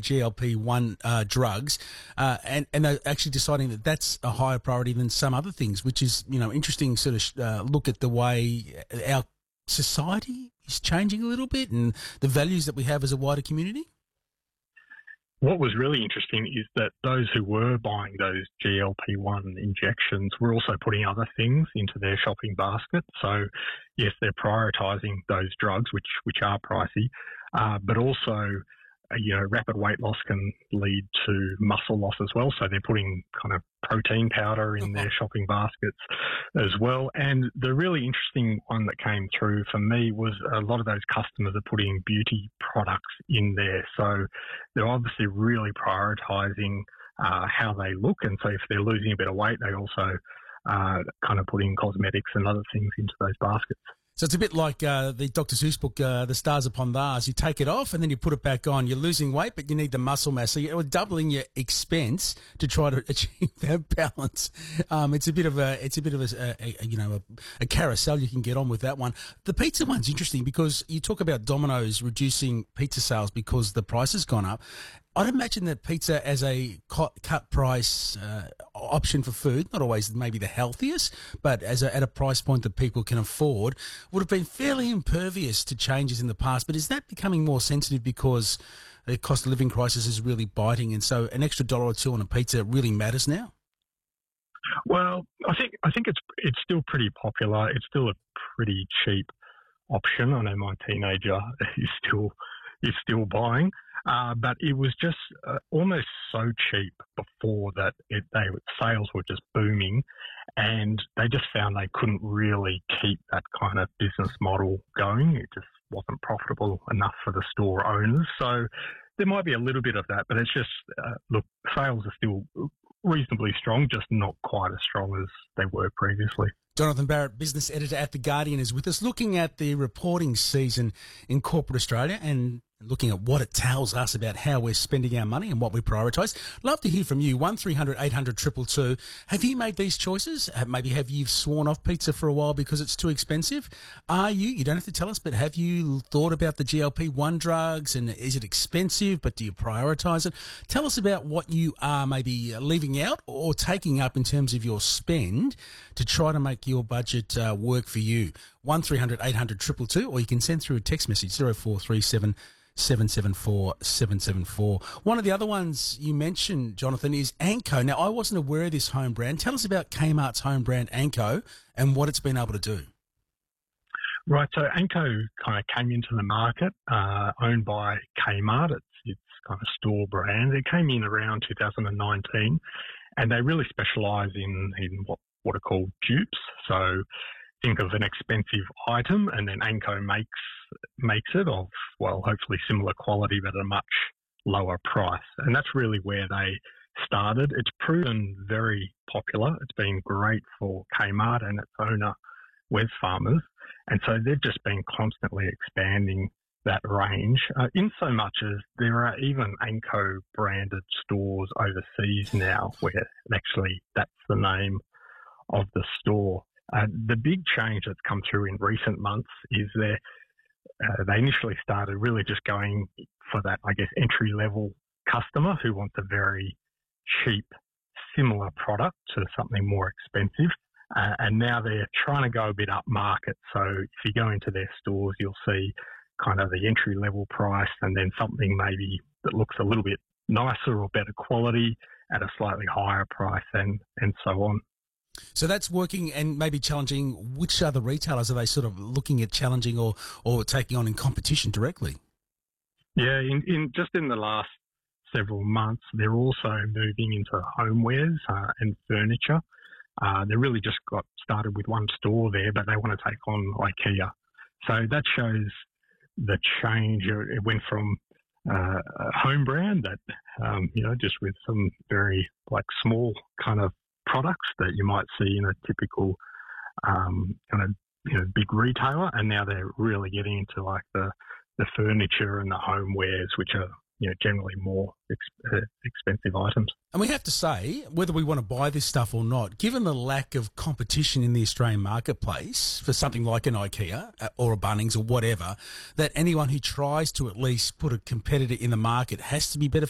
GLP-1 drugs, and they're actually deciding that that's a higher priority than some other things, which is, interesting sort of look at the way our society is changing a little bit and the values that we have as a wider community. What was really interesting is that those who were buying those GLP-1 injections were also putting other things into their shopping basket. So, yes, they're prioritising those drugs, which are pricey, but also, rapid weight loss can lead to muscle loss as well. So they're putting kind of protein powder in their shopping baskets as well. And the really interesting one that came through for me was a lot of those customers are putting beauty products in there. So they're obviously really prioritising how they look. And so if they're losing a bit of weight, they also kind of putting cosmetics and other things into those baskets. So it's a bit like the Dr. Seuss book, The Stars Upon the Stars. You take it off and then you put it back on. You're losing weight, but you need the muscle mass. So you're doubling your expense to try to achieve that balance. It's a bit of a carousel you can get on with that one. The pizza one's interesting because you talk about Domino's reducing pizza sales because the price has gone up. I'd imagine that pizza as a cut price option for food, not always maybe the healthiest, but at a price point that people can afford, would have been fairly impervious to changes in the past. But is that becoming more sensitive because the cost of living crisis is really biting, and so an extra $1 or $2 on a pizza really matters now? Well, I think it's still pretty popular. It's still a pretty cheap option. I know my teenager is still buying. But it was just almost so cheap before that sales were just booming, and they just found they couldn't really keep that kind of business model going. It just wasn't profitable enough for the store owners. So there might be a little bit of that, but it's just, sales are still reasonably strong, just not quite as strong as they were previously. Jonathan Barrett, business editor at The Guardian, is with us, looking at the reporting season in corporate Australia and looking at what it tells us about how we're spending our money and what we prioritise. Love to hear from you. 1300 800 222. Have you made these choices? Maybe have you sworn off pizza for a while because it's too expensive? You don't have to tell us, but have you thought about the GLP-1 drugs, and is it expensive, but do you prioritise it? Tell us about what you are maybe leaving out or taking up in terms of your spend to try to make your budget work for you. 1300 800 222, or you can send through a text message 0437 774 774. One of the other ones you mentioned, Jonathan, is Anko. Now, I wasn't aware of this home brand. Tell us about Kmart's home brand Anko and what it's been able to do. Right, so Anko kind of came into the market, owned by Kmart. It's kind of store brand. It came in around 2019, and they really specialise in what are called dupes. So think of an expensive item, and then Anko makes it of, well, hopefully similar quality but at a much lower price. And that's really where they started. It's proven very popular. It's been great for Kmart and its owner, Wesfarmers. And so they've just been constantly expanding that range, in so much as there are even Anko branded stores overseas now where actually that's the name of the store. The big change that's come through in recent months is they initially started really just going for that, I guess, entry-level customer who wants a very cheap, similar product to something more expensive. And now they're trying to go a bit up market. So if you go into their stores, you'll see kind of the entry-level price and then something maybe that looks a little bit nicer or better quality at a slightly higher price and so on. So that's working and maybe challenging. Which other retailers are they sort of looking at challenging or taking on in competition directly? Yeah, in the last several months, they're also moving into homewares and furniture. They really just got started with one store there, but they want to take on IKEA. So that shows the change. It went from a home brand that, just with some very small kind of products that you might see in a typical big retailer, and now they're really getting into the furniture and the homewares, which are generally more expensive items. And we have to say, whether we want to buy this stuff or not, given the lack of competition in the Australian marketplace for something like an IKEA or a Bunnings or whatever, that anyone who tries to at least put a competitor in the market has to be better